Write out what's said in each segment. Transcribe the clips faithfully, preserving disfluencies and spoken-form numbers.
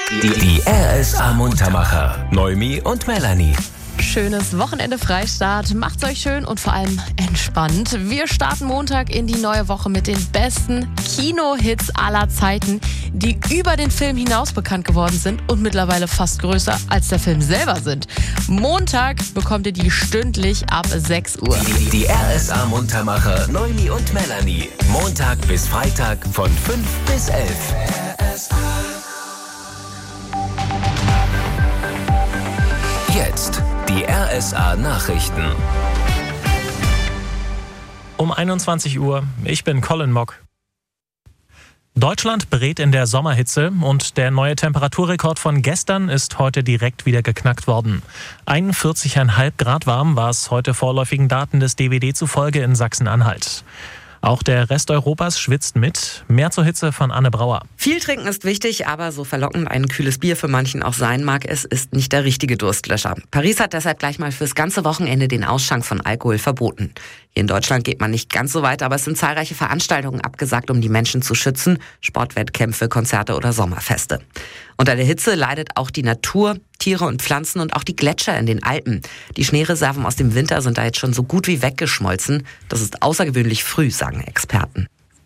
Die, die R S A Muntermacher. Noemi und Melanie. Schönes Wochenende Freistaat. Macht's euch schön und vor allem entspannt. Wir starten Montag in die neue Woche mit den besten Kino-Hits aller Zeiten, die über den Film hinaus bekannt geworden sind und mittlerweile fast größer als der Film selber sind. Montag bekommt ihr die stündlich ab sechs Uhr. Die, die R S A Muntermacher Noemi und Melanie. Montag bis Freitag von fünf bis elf. R S A. Jetzt die R S A Nachrichten. Um einundzwanzig Uhr, ich bin Colin Mock. Deutschland berät in der Sommerhitze und der neue Temperaturrekord von gestern ist heute direkt wieder geknackt worden. einundvierzig Komma fünf Grad warm war es heute vorläufigen Daten des D W D zufolge in Sachsen-Anhalt. Auch der Rest Europas schwitzt mit. Mehr zur Hitze von Anne Brauer. Viel trinken ist wichtig, aber so verlockend ein kühles Bier für manchen auch sein mag, es ist nicht der richtige Durstlöscher. Paris hat deshalb gleich mal fürs ganze Wochenende den Ausschank von Alkohol verboten. Hier in Deutschland geht man nicht ganz so weit, aber es sind zahlreiche Veranstaltungen abgesagt, um die Menschen zu schützen. Sportwettkämpfe, Konzerte oder Sommerfeste. Unter der Hitze leidet auch die Natur, Tiere und Pflanzen und auch die Gletscher in den Alpen. Die Schneereserven aus dem Winter sind da jetzt schon so gut wie weggeschmolzen. Das ist außergewöhnlich früh, sagen Experten.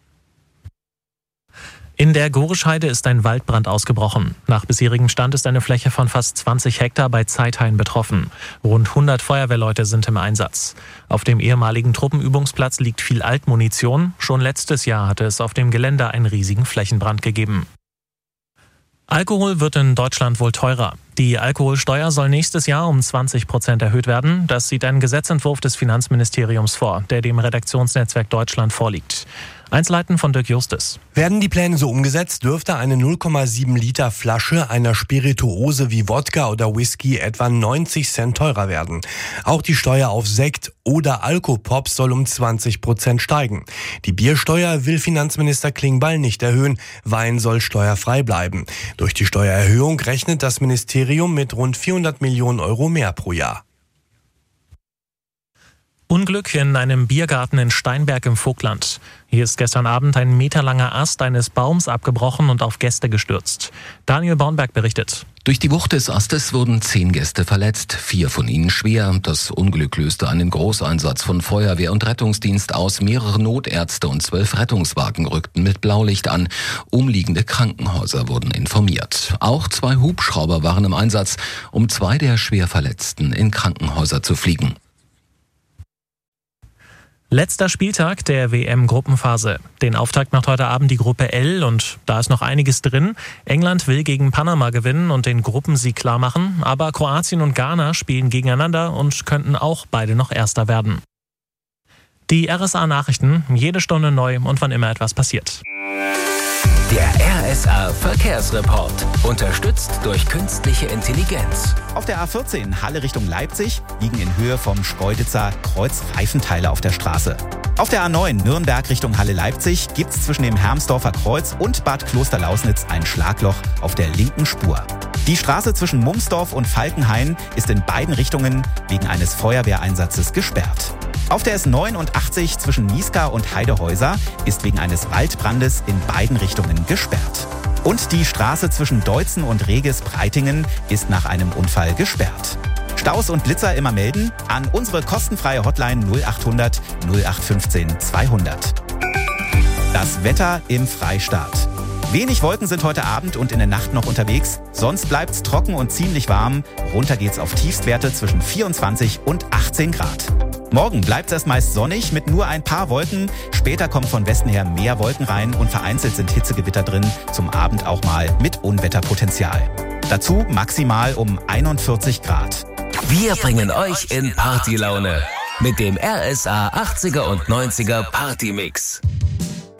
In der Gorischheide ist ein Waldbrand ausgebrochen. Nach bisherigem Stand ist eine Fläche von fast zwanzig Hektar bei Zeithain betroffen. Rund hundert Feuerwehrleute sind im Einsatz. Auf dem ehemaligen Truppenübungsplatz liegt viel Altmunition. Schon letztes Jahr hatte es auf dem Gelände einen riesigen Flächenbrand gegeben. Alkohol wird in Deutschland wohl teurer. Die Alkoholsteuer soll nächstes Jahr um zwanzig Prozent erhöht werden. Das sieht ein Gesetzentwurf des Finanzministeriums vor, der dem Redaktionsnetzwerk Deutschland vorliegt. Einzelheiten von Dirk Justus. Werden die Pläne so umgesetzt, dürfte eine null Komma sieben Liter Flasche einer Spirituose wie Wodka oder Whisky etwa neunzig Cent teurer werden. Auch die Steuer auf Sekt oder Alkopops soll um zwanzig Prozent steigen. Die Biersteuer will Finanzminister Klingbeil nicht erhöhen. Wein soll steuerfrei bleiben. Durch die Steuererhöhung rechnet das Ministerium mit rund vierhundert Millionen Euro mehr pro Jahr. Unglück in einem Biergarten in Steinberg im Vogtland. Hier ist gestern Abend ein meterlanger Ast eines Baums abgebrochen und auf Gäste gestürzt. Daniel Bornberg berichtet. Durch die Wucht des Astes wurden zehn Gäste verletzt, vier von ihnen schwer. Das Unglück löste einen Großeinsatz von Feuerwehr und Rettungsdienst aus. Mehrere Notärzte und zwölf Rettungswagen rückten mit Blaulicht an. Umliegende Krankenhäuser wurden informiert. Auch zwei Hubschrauber waren im Einsatz, um zwei der Schwerverletzten in Krankenhäuser zu fliegen. Letzter Spieltag der W M-Gruppenphase. Den Auftakt macht heute Abend die Gruppe L und da ist noch einiges drin. England will gegen Panama gewinnen und den Gruppensieg klar machen, aber Kroatien und Ghana spielen gegeneinander und könnten auch beide noch Erster werden. Die R S A-Nachrichten, jede Stunde neu und wann immer etwas passiert. Der R S A Verkehrsreport. Unterstützt durch künstliche Intelligenz. Auf der A vierzehn Halle Richtung Leipzig liegen in Höhe vom Schkeuditzer Kreuz Reifenteile auf der Straße. Auf der A neun Nürnberg Richtung Halle Leipzig gibt's zwischen dem Hermsdorfer Kreuz und Bad Klosterlausnitz ein Schlagloch auf der linken Spur. Die Straße zwischen Mumsdorf und Falkenhain ist in beiden Richtungen wegen eines Feuerwehreinsatzes gesperrt. Auf der S neunundachtzig zwischen Niesgar und Heidehäuser ist wegen eines Waldbrandes in beiden Richtungen gesperrt. Und die Straße zwischen Deutzen und Regis-Breitingen ist nach einem Unfall gesperrt. Staus und Blitzer immer melden an unsere kostenfreie Hotline null achthundert null acht fünfzehn zweihundert. Das Wetter im Freistaat. Wenig Wolken sind heute Abend und in der Nacht noch unterwegs. Sonst bleibt's trocken und ziemlich warm. Runter geht's auf Tiefstwerte zwischen vierundzwanzig und achtzehn Grad. Morgen bleibt es meist sonnig mit nur ein paar Wolken. Später kommen von Westen her mehr Wolken rein und vereinzelt sind Hitzegewitter drin. Zum Abend auch mal mit Unwetterpotenzial. Dazu maximal um einundvierzig Grad. Wir bringen euch in Partylaune mit dem R S A achtziger und neunziger Partymix.